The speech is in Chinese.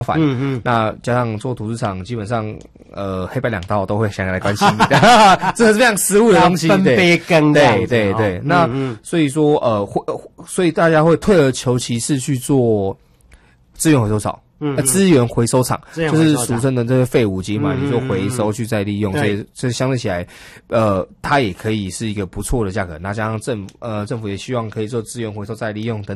烦。那加上做土市场，基本上黑白两道都会想要来关心，这是非常实务的东西。 分杯羹， 对。那所以说所以大家会退而求其次去做资源回收厂。资源回收厂就是俗称的这个废五金嘛，你做回收去再利用，所以这相对起来，它也可以是一个不错的价格。那加上政府也希望可以做资源回收再利用等等。